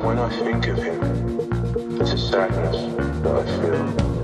When I think of him, it's a sadness that I feel.